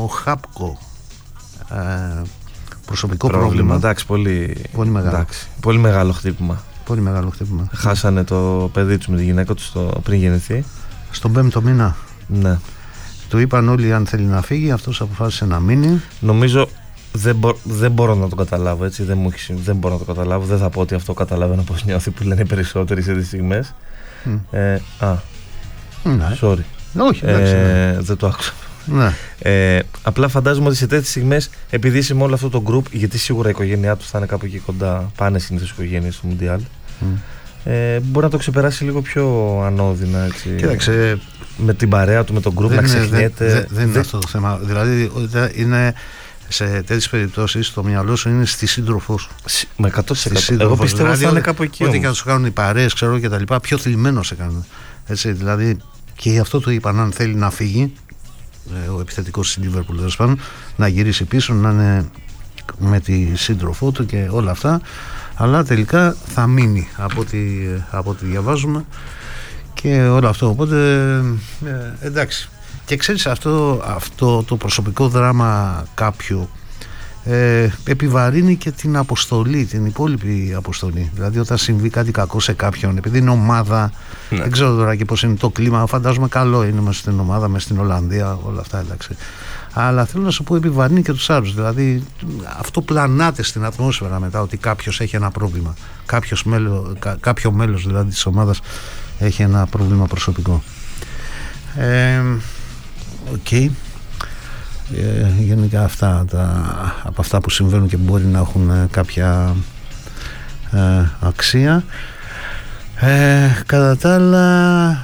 Χάπκο. Προσωπικό πρόβλημα. Εντάξει, πολύ μεγάλο. Εντάξει, πολύ μεγάλο χτύπημα. Πολύ μεγάλο χτύπημα. Χάσανε το παιδί του με τη γυναίκα του πριν γεννηθεί. Στον 5ο μήνα. Ναι. Του είπαν όλοι αν θέλει να φύγει, αυτός αποφάσισε να μείνει. Νομίζω δεν μπορώ να το καταλάβω, έτσι. Δεν μπορώ να το καταλάβω. Δεν θα πω ότι αυτό καταλαβαίνω πώς νιώθει, που λένε οι περισσότεροι σε τις στιγμές. Ναι. Sorry. Όχι, εντάξει. Δεν το άκουσα. Ναι. Απλά φαντάζομαι ότι σε τέτοιες στιγμές, επειδή είσαι με όλο αυτό το group, γιατί σίγουρα η οικογένειά του θα είναι κάπου εκεί κοντά, πάνε συνήθως οι οικογένειες στο Μουντιάλ, μπορεί να το ξεπεράσει λίγο πιο ανώδυνα, έτσι. Κοίταξε, με την παρέα του, με τον group, να ξεχνιέται. Δεν είναι αυτό το θέμα. Δηλαδή, είναι σε τέτοιες περιπτώσεις το μυαλό σου είναι στη σύντροφό σου. Με 100%. Εγώ πιστεύω δηλαδή, θα είναι κάπου εκεί. Ό,τι και να σου κάνουν οι παρέες, ξέρω και τα λοιπά, πιο θλιμμένο σε κάνουν. Έτσι, δηλαδή, και γι' αυτό του είπαν αν θέλει να φύγει, ο επιθετικός της Λίβερπουλ, τέλος πάντων, να γυρίσει πίσω, να είναι με τη σύντροφό του και όλα αυτά. Αλλά τελικά θα μείνει από ό,τι διαβάζουμε και όλο αυτό. Οπότε εντάξει. Και ξέρεις, αυτό το προσωπικό δράμα κάποιου επιβαρύνει και την αποστολή, την υπόλοιπη αποστολή. Δηλαδή όταν συμβεί κάτι κακό σε κάποιον, επειδή είναι ομάδα, δεν ξέρω τώρα και πώς είναι το κλίμα, φαντάζομαι καλό είναι μέσα στην ομάδα, μέσα στην Ολλανδία, όλα αυτά, εντάξει. Αλλά θέλω να σου πω, επιβαρύνει και τους άλλους. Δηλαδή αυτό πλανάται στην ατμόσφαιρα μετά, ότι κάποιος έχει ένα πρόβλημα, κάποιο μέλος δηλαδή της ομάδας έχει ένα πρόβλημα προσωπικό. Οκ. Γενικά αυτά από αυτά που συμβαίνουν και μπορεί να έχουν κάποια αξία. Κατά τα άλλα,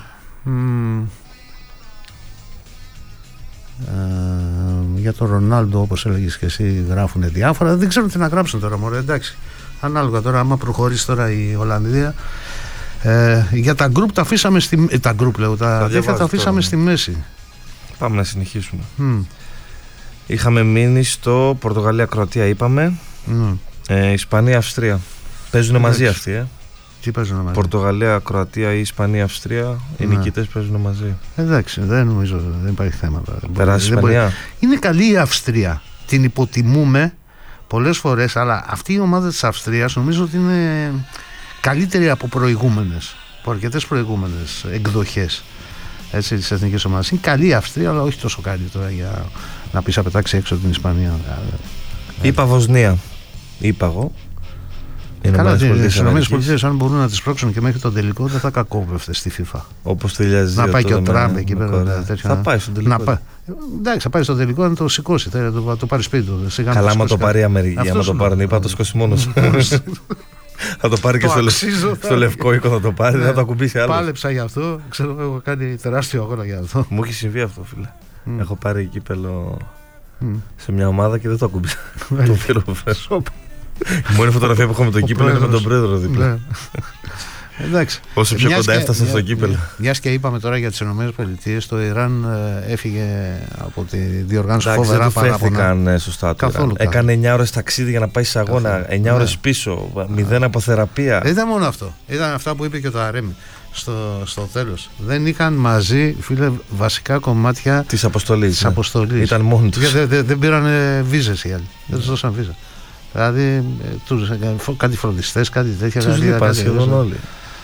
για τον Ρονάλντο, όπως έλεγες και εσύ, γράφουν διάφορα. Δεν ξέρω τι να γράψουν τώρα, μωρέ, εντάξει. Ανάλογα τώρα, άμα προχωρήσει τώρα η Ολλανδία. Για τα γκρουπ τα αφήσαμε τα αφήσαμε στη μέση. Πάμε να συνεχίσουμε. Είχαμε μείνει στο Πορτογαλία-Κροατία, είπαμε. Ισπανία-Αυστρία. Παίζουν μαζί αυτοί, Τι παίζουν μαζί? Πορτογαλία-Κροατία ή Ισπανία-Αυστρία. Οι νικητές παίζουν μαζί. Εντάξει, δεν νομίζω, δεν υπάρχει θέμα. Περάσει η Ισπανία. Είναι καλή η Αυστρία. Την υποτιμούμε πολλές φορές, αλλά αυτή η ομάδα της Αυστρίας νομίζω ότι είναι καλύτερη από αρκετές προηγούμενες εκδοχές, έτσι, της εθνικής ομάδας. Είναι καλή η Αυστρία, αλλά όχι τόσο καλή τώρα για να πεις να πετάξει έξω την Ισπανία. Είπα Βοσνία. Είπα εγώ. Καλά, στις ΗΠΑ, αν μπορούν να τις πρόξουν και μέχρι τον τελικό, δεν θα κακόβευτε στη FIFA. Όπως τελειάζει. Να πάει και ο Τραμπ εκεί πέρα. Θα πάει στον τελικό. Εντάξει, θα πάει στον τελικό να το σηκώσει, θα το πάρει σπίτι του. Καλά, άμα το πάρει η Αμερική, άμα το πάρει, είπα, το σηκώσει μόνος. Θα το πάρει και στο Λευκό Οίκο, θα το πάρει, δεν θα το ακουμπήσει άλλο. Πάλεψα γι' αυτό, ξέρω, έχω κάνει τεράστιο αγώνα γι' αυτό. Μου έχει συμβεί αυτό, φίλε. Έχω πάρει κύπελο σε μια ομάδα και δεν το ακουμπήσα. Το πήρω. Η μόνη φωτογραφία που έχω με το κύπελο είναι με τον πρόεδρο δίπλα. Εντάξει. Όσο πιο κοντά έφτασα στο κύπελο. Μιας και είπαμε τώρα για τις ΗΠΑ, το Ιράν έφυγε από τη διοργάνωση φοβερά παράπονα. Δεν σωστά τώρα. Έκανε 9 ώρες ταξίδι για να πάει σε αγώνα, 9 ώρες πίσω, 0 αποθεραπεία. Δεν ήταν μόνο αυτό. Ήταν αυτά που είπε και το Αρέμι στο τέλος. Δεν είχαν μαζί, φίλε, βασικά κομμάτια της αποστολής. Ήταν μόνοι τους. Δεν πήραν βίζες οι άλλοι. Δεν τους δώσαν βίζα. Δηλαδή, κάτι φροντιστές, κάτι τέτοια. Τους λείπαν σχεδόν όλοι.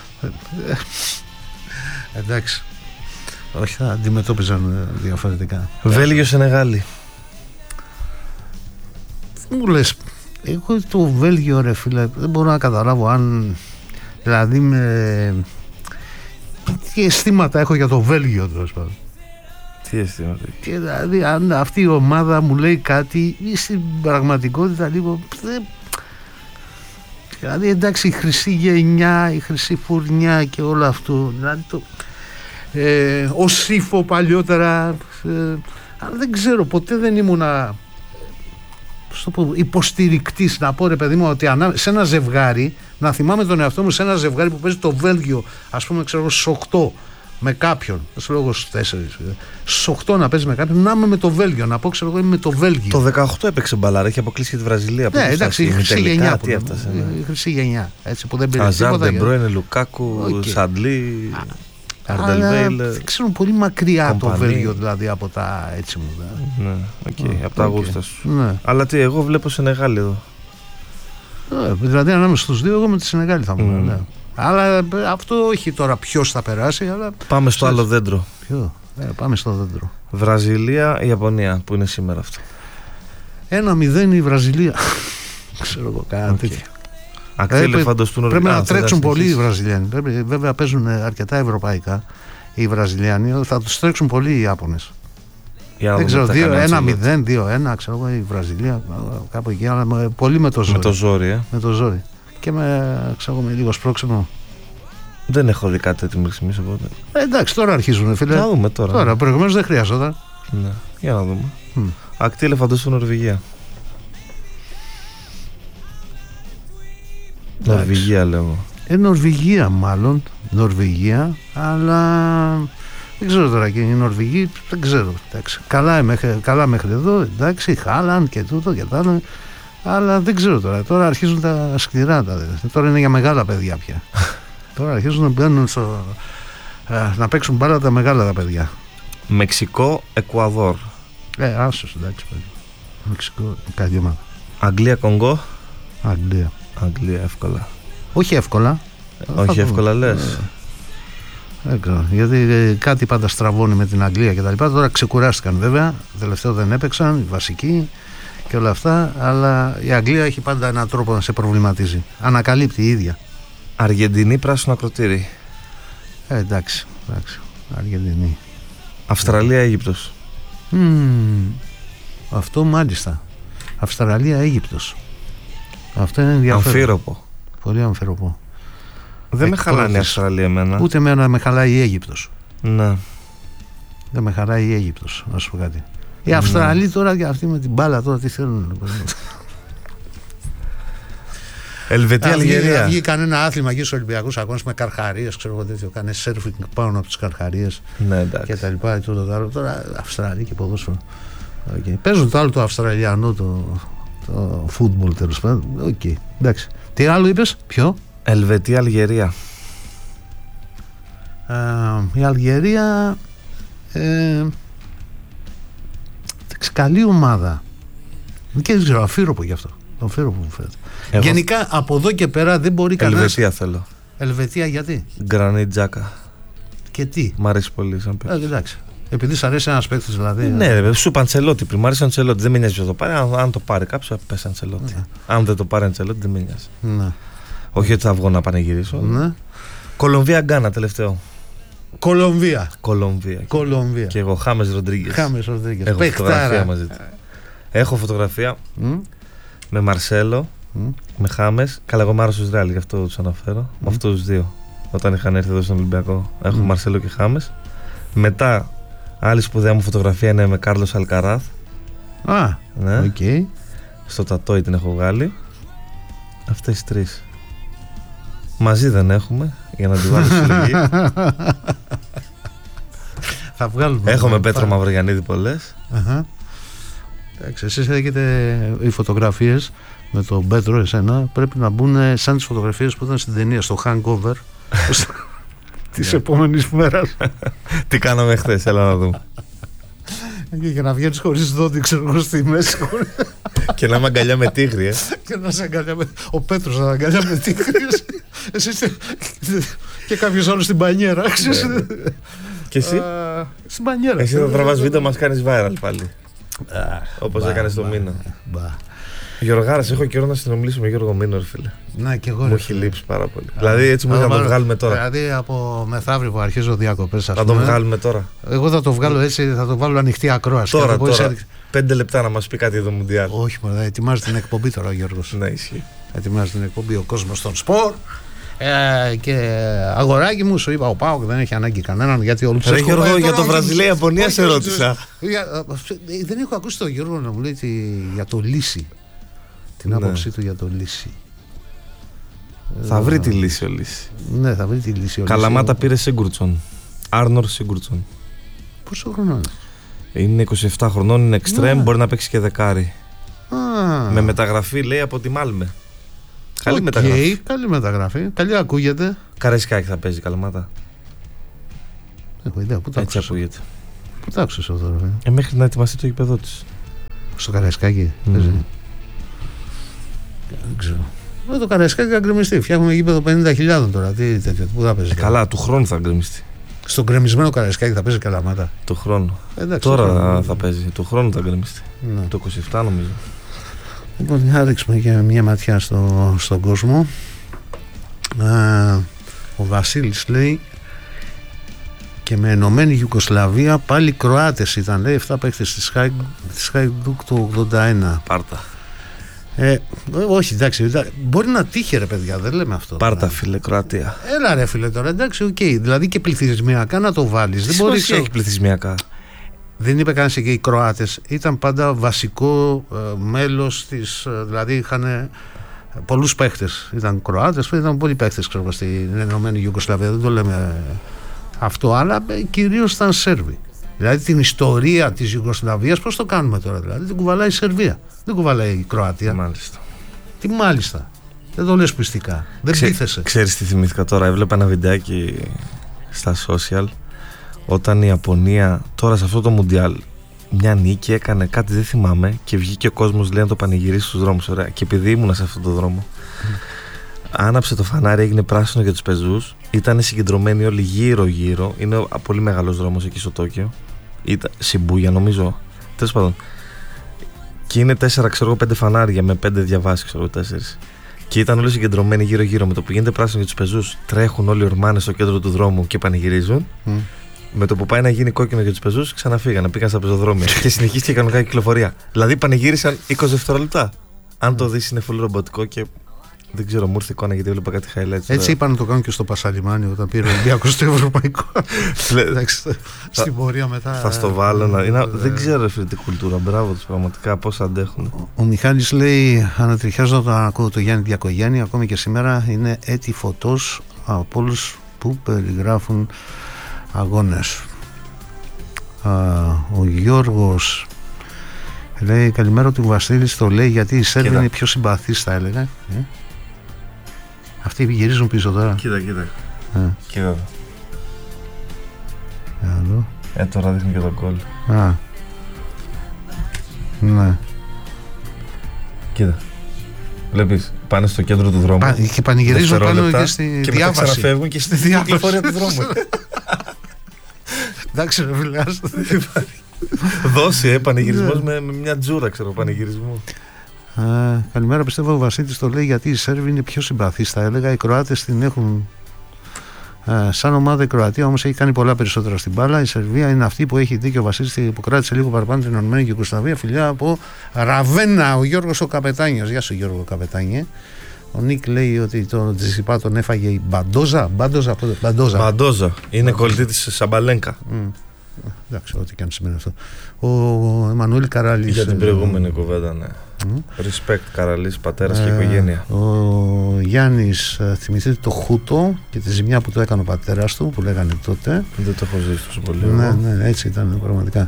Εντάξει. Όχι, θα αντιμετώπιζαν διαφορετικά. Βέλγιο-Σενεγάλη. Μου λες, εγώ το Βέλγιο, ρε φίλε, δεν μπορώ να καταλάβω αν. Δηλαδή, τι αισθήματα έχω για το Βέλγιο, τέλος πάντων. Τι αισθήματα έχει? Και δηλαδή, αν αυτή η ομάδα μου λέει κάτι, ή στην πραγματικότητα λίγο. Δηλαδή, εντάξει, η χρυσή γενιά, η χρυσή φουρνιά και όλο αυτό. Δηλαδή, ο Σύφο παλιότερα. Αλλά δεν ξέρω, ποτέ δεν ήμουνα υποστηρικτής, να πω, ρε παιδί μου, ότι σε ένα ζευγάρι, να θυμάμαι τον εαυτό μου σε ένα ζευγάρι που παίζει το Βέλγιο, ας πούμε, ξέρω, στις 8 με κάποιον, στο λόγο στους 4, στους 8 να παίζει με κάποιον, να είμαι με το Βέλγιο, να πω, ξέρω εγώ, είμαι με το Βέλγιο. Το 18 έπαιξε μπαλάρα, έχει αποκλείσει και τη Βραζιλία. Ναι, εντάξει, η χρυσή γενιά. Η χρυσή γενιά, έτσι, που δεν πήρε τίποτα. Αζάρ, Ντεμπρόινε, Λουκάκου, Σαντλή. Αρντελβέιλ. Δεν ξέρω, πολύ μακριά το Βέλγιο δηλαδή από τα έτσι μου. Ναι, από τα γούστα σου. Ναι. Αλλά τι, εγώ βλέπω Σενεγάλη εδώ. Δηλαδή ανάμεσα στους δύο, εγώ με τη Σενεγάλη θα μου ναι. Αλλά αυτό όχι τώρα ποιος θα περάσει. Αλλά... Πάμε στο άλλο δέντρο. Ποιο? Πάμε στο δέντρο. Βραζιλία, Ιαπωνία, που είναι σήμερα αυτό. 1-0 η Βραζιλία. Ξέρω εγώ κάτι τέτοιο. Πρέπει να τρέξουν πολύ οι Βραζιλιάνοι. Βέβαια παίζουν αρκετά ευρωπαϊκά οι Βραζιλιάνοι. Θα τους τρέξουν πολύ οι Ιάπωνες. Δεν ξέρω, 1-0, 2-1, ξέρω εγώ, η Βραζιλία κάπου εκεί, αλλά πολύ με το ζόρι. Με το ζόρι. Και με λίγο σπρώξιμο. Δεν έχω δει κάτι τέτοιο μέχρι στιγμής, οπότε. Εντάξει, τώρα αρχίζουν, φίλε. Να δούμε τώρα. Τώρα, προηγουμένως δεν χρειάζονταν. Ναι, για να δούμε. Ακτή ελεφαντοστού Νορβηγία. Νορβηγία λέω. Νορβηγία μάλλον. Νορβηγία, αλλά δεν ξέρω τώρα και οι Νορβηγοί, δεν ξέρω. Εντάξει. Καλά μέχρι εδώ, εντάξει, Χάλαν και τούτο και τα άλλα. Αλλά δεν ξέρω τώρα. Τώρα αρχίζουν τα σκληρά. Τώρα είναι για μεγάλα παιδιά πια. Τώρα αρχίζουν να μπαίνουν να παίξουν μπάλα τα μεγάλα τα παιδιά. Μεξικό, Εκουαδόρ. Άσος, εντάξει. Μεξικό, καλή ομάδα. Αγγλία, Κονγκό. Αγγλία, εύκολα. Όχι εύκολα. Όχι εύκολα λες. Δεν ξέρω. Γιατί κάτι πάντα στραβώνει με την Αγγλία και τα λοιπά. Τώρα ξεκουράστηκαν βέβαια. Τελευταίο δεν έπαιξαν, οι βασικοί και όλα αυτά. Αλλά η Αγγλία έχει πάντα έναν τρόπο να σε προβληματίζει. Ανακαλύπτει η ίδια. Αργεντινή, πράσινο ακροτήρι. Εντάξει. Αργεντινή. Αυστραλία, Αίγυπτος. Αυτό μάλιστα. Αυστραλία, Αίγυπτος. Αυτό είναι ενδιαφέρον. Αμφίροπο. Πολύ αμφίροπο. Δεν με χαλάει η Αυστραλία εμένα. Ούτε εμένα με χαλάει η Αίγυπτος. Ναι. Δεν με χαλάει η Αίγυπτος, να σου πω κάτι. Οι Αυστραλοί τώρα και αυτοί με την μπάλα τώρα τι θέλουν. Ελβετία, Αλγερία. Βγει κανένα άθλημα εκεί στους Ολυμπιακούς Αγώνες με καρχαρίες, ξέρω εγώ τέτοιο. Κάνε σέρφινγκ πάνω από τις καρχαρίες. Ναι, εντάξει. Και τα λοιπά. Και το άλλο. Τώρα Αυστραλοί και ποδόσφαιρο. Okay. Παίζουν το άλλο το Αυστραλιανό, το φούτμπολ τέλος πάντων. Okay. Εντάξει. Τι άλλο είπες, ποιο? Ελβετία, Αλγερία. Η Αλγερία καλή ομάδα. Και δεν ξέρω, αφήρωπο γι' αυτό. Αφήρωπο μου φαίνεται. Γενικά από εδώ και πέρα δεν μπορεί κανένας. Ελβετία θέλω. Ελβετία γιατί? Γκρανίτ Τζάκα. Και τι? Μ' αρέσει πολύ σαν παίκτης. Εντάξει. Επειδή σ' αρέσει ένας παίκτης δηλαδή. Ναι, σου είπα Αντσελότη πριν. Μ' αρέσει ο Αντσελότη. Δεν με νοιάζει ποιο το πάρει. Αν το πάρει κάποιο, πες Αντσελότη. Αν δεν το πάρει Αντσελότη, δεν με νοιάζει. Ναι. Όχι ότι θα βγω να πανηγυρίσω. Ναι. Κολομβία, Γκάνα τελευταίο. Κολομβία. Και εγώ, Χάμες Ροντρίγκες. Έχω φωτογραφία μαζί του. Έχω φωτογραφία με Μαρσέλο, με Χάμες. Καλά, εγώ μ' άρεσε ο Ισραήλ, γι' αυτό τους αναφέρω. Με αυτούς τους δύο. Όταν είχαν έρθει εδώ στον Ολυμπιακό, έχω Μαρσέλο και Χάμες. Μετά, άλλη σπουδαία μου φωτογραφία είναι με Κάρλος Αλκαράθ. Ναι. Okay. Στο Τατόι την έχω βγάλει. Αυτές οι τρεις. Μαζί δεν έχουμε, για να τη βάλω συλλογή. Θα βγάλουμε. Έχω με Πέτρο Μαυρογιαννίδη πολλές. Εντάξει, εσείς έχετε οι φωτογραφίες με τον Πέτρο, εσένα, πρέπει να μπουν σαν τις φωτογραφίες που ήταν στην ταινία, στο Hangover της επόμενης μέρας. Τι κάναμε χθες, έλα να δούμε. Και να βγαίνεις χωρίς δόντι, ξέρω εγώ, στη μέση. Και να είμαι αγκαλιά με τίγρη, Και να είσαι αγκαλιά με... Ο Πέτρος να αγκαλιά με τίγρη. Εσύ και κάποιος άλλος στην μπανιέρα. Και εσύ? Στην μπανιέρα. Εσύ θα τραβάς βίντεο, μας κάνεις viral πάλι. Όπως έκανες το μήνα. Γιωργάρας, έχω καιρό να συνομιλήσω με Γιώργο Μίνο, φίλε. Ναι, και εγώ. Μου έχει λείψει πάρα πολύ. Δηλαδή έτσι μου να το βγάλουμε τώρα. Δηλαδή από μεθαύριο που αρχίζω διακοπές. Θα το βγάλουμε τώρα. Εγώ θα το βγάλω έτσι, θα το βάλω ανοιχτή ακρόαση. Τώρα. 5 λεπτά να μας πει κάτι εδώ Μουντιάλ. Όχι, μα ετοιμάζει την εκπομπή τώρα ο Γιώργος. Ναι, ισχύει. Ετοιμάζει την εκπομπή ο κόσμος των σπορ. Και αγοράκι μου, σου είπα, ο ΠΑΟΚ δεν έχει ανάγκη κανέναν γιατί όλοι ψάχνουν. Γιώργο, για το Βραζιλία-Ιαπωνία σε ρώτησα. Δεν έχω ακούσει τον Γιώργο να μου λέει για το Λύση. Την άποψή του για το Λύση. Θα βρει τη λύση ο Λύση. Ναι, θα βρει τη λύση ο Λύση. Καλαμάτα πήρε Σίγκουρτσον. Άρνορ Σίγκουρτσον. Πόσο χρονών είναι? 27 χρονών, είναι εξτρέμ, μπορεί να παίξει και δεκάρι. Με μεταγραφή λέει από τη Μάλμε. Καλή μεταγραφή. Καλή μεταγραφή. Καλή ακούγεται. Καραϊσκάκη θα παίζει Καλαμάτα. Έχω ιδέα. Πού τα Έτσι άκουσες? ακούγεται. Πού τα άκουσες αυτό, ρε? Μέχρι να ετοιμαστεί το γήπεδο της. Στο Καραϊσκάκι. Δεν ξέρω. Το Καραϊσκάκι θα γκρεμιστεί. Φτιάχνουμε γήπεδο 50.000 τώρα. Τι τέτοιο, πού θα παίζει? Καλά, του χρόνου θα γκρεμιστεί. Στον γκρεμισμένο Καραϊσκάκι θα παίζει Καλαμάτα. Του χρόνου. Εντάξει, Τώρα θα παίζει. Του χρόνου θα γκρεμιστεί. Ναι. Το 27 νομίζω. Λοιπόν, να ρίξουμε και μια ματιά στον κόσμο. Ο Βασίλης λέει, και με ενωμένη Ιουγκοσλαβία πάλι Κροάτες ήταν, λέει, 7 παίκτες της Χάιντουκ το 81. Πάρτα. Όχι, εντάξει, μπορεί να τύχει, ρε παιδιά, δεν λέμε αυτό. Πάρτα, φίλε, Κροατία. Έλα, ρε φίλε, τώρα, εντάξει, οκ. Δηλαδή και πληθυσμιακά να το βάλεις. Δεν μπορεί. Έχει πληθυσμιακά. Δεν είπε κανείς και οι Κροάτες. Ήταν πάντα βασικό μέλος της. Δηλαδή είχαν πολλούς παίχτες. Ήταν Κροάτες, ήταν πολλοί παίχτες, ξέρω, στην Ενωμένη Ιουγκοσλαβία. Δεν το λέμε αυτό, αλλά κυρίως ήταν Σέρβοι. Δηλαδή την ιστορία της Ιουγκοσλαβίας πώς το κάνουμε τώρα? Δηλαδή την κουβαλάει η Σερβία. Δεν κουβαλάει η Κροατία. Μάλιστα. Τι μάλιστα? Δεν το λες πιστικά. Δεν πείθεσαι. Ξέρεις τι θυμήθηκα τώρα? Έβλεπα ένα βιντεάκι στα social. Όταν η Ιαπωνία τώρα σε αυτό το Μουντιάλ μια νίκη έκανε κάτι, δεν θυμάμαι, και βγήκε ο κόσμος, λέει, να το πανηγυρίσει στους δρόμους. Ωραία. Και επειδή ήμουνα σε αυτόν τον δρόμο, άναψε το φανάρι, έγινε πράσινο για τους πεζούς. Ήταν συγκεντρωμένοι όλοι γύρω-γύρω. Είναι πολύ μεγάλος δρόμος εκεί στο Τόκιο. Σιμπούγια, νομίζω. Τέλος πάντων. Και είναι 5 φανάρια με 5 διαβάσεις, 4. Και ήταν όλοι συγκεντρωμένοι γύρω-γύρω. Με το που γίνεται πράσινο για τους πεζούς, τρέχουν όλοι οι ορμάνες στο κέντρο του δρόμου και πανηγυρίζουν. Με το που πάει να γίνει κόκκινο για τους πεζούς, ξαναφύγανε, πήγαν στα πεζοδρόμια. Και συνεχίστηκε η κανονικά κυκλοφορία. Δηλαδή πανηγύρισαν 20 δευτερόλεπτα. Αν το δεις, είναι πολύ ρομποτικό και δεν ξέρω, μου ήρθε εικόνα γιατί έβλεπα κάτι highlights. Έτσι είπαν να το κάνουν και στο Πασαλιμάνι όταν πήρε ο Ολυμπιακός στο Ευρωπαϊκό. Στην πορεία μετά. Θα στο βάλω. Δεν ξέρω, φίλε, τι κουλτούρα. Μπράβο τους, πραγματικά, πώς αντέχουν. Ο Μιχάλης λέει, ανατριχιάζω όταν ακούω το Γιάννη Διακογέννη, ακόμη και σήμερα είναι έτη φωτός από όλους που περιγράφουν αγώνες. Ο Γιώργος λέει, καλημέρα του Βασίλης, το λέει γιατί οι Σέρβοι είναι πιο συμπαθείς, θα έλεγα. Αυτοί γυρίζουν πίσω τώρα. Κοίτα. Κοίτα. Τώρα δείχνει και το γκολ. Ναι. Κοίτα. Βλέπεις, πάνε στο κέντρο του δρόμου. Και πανηγυρίζουν πάνω και στη και διάβαση. Και ξαναφεύγουν και στη κυκλοφορία του δρόμου. Εντάξει, ρε φίλε, δώσει πανηγυρισμός με μια τζούρα, ξέρω, πανηγυρισμό. Καλημέρα, πιστεύω ο Βασίλης το λέει γιατί οι Σέρβοι είναι πιο συμπαθείς, θα έλεγα. Οι Κροάτες την έχουν σαν ομάδα. Η Κροατία όμως έχει κάνει πολλά περισσότερα στην μπάλα. Η Σερβία είναι αυτή που έχει δίκιο ο Βασίλης, που κράτησε λίγο παραπάνω την Ενωμένη Ιουγκοσλαβία. Φιλιά από Ραβένα, ο Γιώργος ο Καπετάνιος. Γεια σου, Γιώργο Καπετάνιε. Ο Νίκ λέει ότι τον Τζισιπά τον έφαγε η Μπαντόζα. Μπαντόζα. Είναι κολλητή της Σαμπαλένκα. Εντάξει, ό,τι και αν σημαίνει αυτό. Ο Εμμανουήλ Καραλής. Για την προηγούμενη κουβέντα, ναι. Respect, Καραλής, πατέρας και οικογένεια. Ο Γιάννης, θυμηθείτε το Χούτο και τη ζημιά που το έκανε ο πατέρας του, που λέγανε τότε. Δεν το έχω ζήσει τόσο πολύ. Ναι, έτσι ήταν πραγματικά.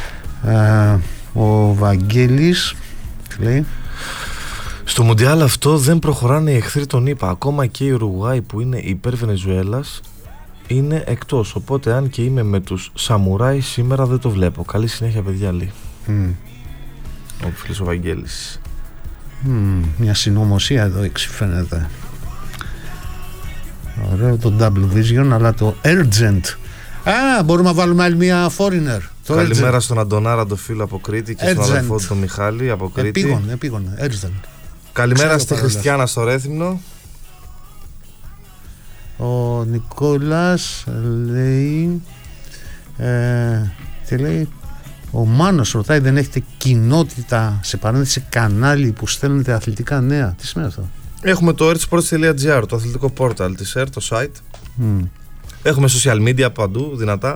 Ο Βαγγέλης λέει, στο Μουντιάλ αυτό δεν προχωράνε οι εχθροί των ΗΠΑ. Ακόμα και η Ουρουγουάη που είναι υπέρ Βενεζουέλας είναι εκτός. Οπότε αν και είμαι με τους Σαμουράι σήμερα δεν το βλέπω. Καλή συνέχεια, παιδιά, λέει. Ο φίλος ο Βαγγέλης. Μια συνωμοσία εδώ εξηφαίνεται. Ωραίο το Double Vision, αλλά το Urgent. Μπορούμε να βάλουμε άλλη μια foreigner. Καλημέρα στον Αντωνάρα, το φίλο από Κρήτη, και στον αδελφό του τον Μιχάλη από Κρήτη. Επίγον, Urgent. Καλημέρα στη Χριστιάνα στο Ρέθυμνο. Ο Νικόλας λέει, τι λέει, ο Μάνος ρωτάει, δεν έχετε κοινότητα, σε παρένθεση κανάλι που στέλνετε αθλητικά νέα? Τι σημαίνει αυτό? Έχουμε το earthsports.gr, το αθλητικό πόρταλ της ΕΡΤ, το site. Έχουμε social media παντού, δυνατά.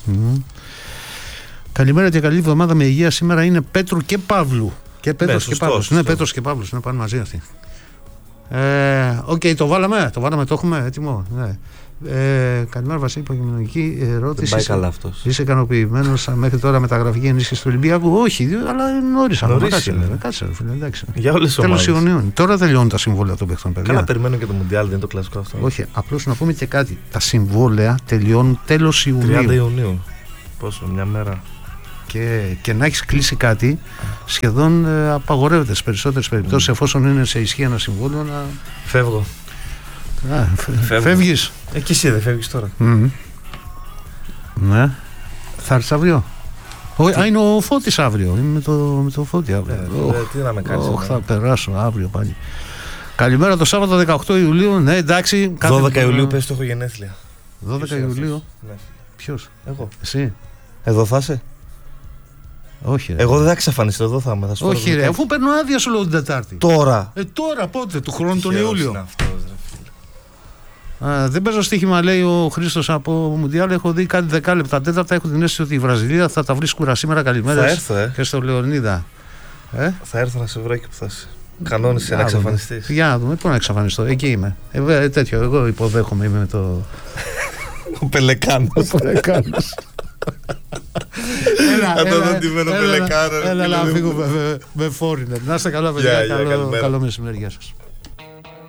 Καλημέρα και καλή εβδομάδα με υγεία. Σήμερα είναι Πέτρου και Παύλου. Και Πέτρος και Παύλος. Ναι, Πέτρος και Παύλος, είναι πάνε μαζί αυτοί. Το βάλαμε, το έχουμε έτοιμο. Ναι. Καλημέρα Βασίλη, υποκειμενική ερώτηση. Δεν πάει καλά αυτός. Είσαι ικανοποιημένος μέχρι τώρα με τα γραφική ενίσχυση του Ολυμπιακού? Όχι, αλλά νωρίς ακόμα. Κάτσε, φίλε, εντάξει. Για όλες τις ομάδες. Τέλος Ιουνίου. Τώρα τελειώνουν τα συμβόλαια των παιχτών, παιδιά. Καλά, περιμένω και το Μουντιάλ, δεν είναι το κλασικό αυτό. Όχι, απλώς να πούμε και κάτι. Τα συμβόλαια τελειώνουν τέλος Ιουνίου. 30 Ιουνίου. Πόσο, μια μέρα. Και να έχεις κλείσει κάτι, σχεδόν απαγορεύεται στις περισσότερες περιπτώσεις, εφόσον είναι σε ισχύ ένα συμβόλαιο, να. Φεύγω. Φεύγεις. Εκεί εσύ δεν φεύγεις τώρα. Ναι. Θα έρθεις αύριο? Είναι ο Φώτης αύριο. Είμαι με το Φώτη αύριο. Τι να με κάνεις. Θα περάσω αύριο πάλι. Καλημέρα το Σάββατο 18 Ιουλίου. Ναι, εντάξει. 12 Ιουλίου πες το έχω γενέθλια. 12 Ιουλίου. Ναι. Ποιος? Εγώ. Εσύ? Εδώ θα είσαι? Όχι. Εγώ δεν θα εξαφανιστώ, εδώ θα είμαι. Όχι, ρε, αφού παίρνω άδεια σου λέω την Τετάρτη. Τώρα. Τώρα πότε, του χρόνου τον Ιούλιο. Είναι αυτός, ρε. Δεν παίζω στοίχημα, λέει ο Χρήστος από Μουντιάλ. Έχω δει κάτι 10 λεπτά τέταρτα. Έχω την αίσθηση ότι η Βραζιλία θα τα βρει σκούρα σήμερα. Καλημέρα. Θα έρθω, και στο Λεωνίδα. Θα έρθω να σε βρω εκεί που θα είσαι. Κανόνισε να εξαφανιστείς. Για να δούμε, πού να εξαφανιστώ. Εκεί είμαι. Τέτοιο, εγώ υποδέχομαι. Είμαι με το. Ο Πελεκάνος. Έλα να φύγουμε με Foreigner. Να είστε καλά, παιδιά. Καλό μεσημέρι. Γεια σας.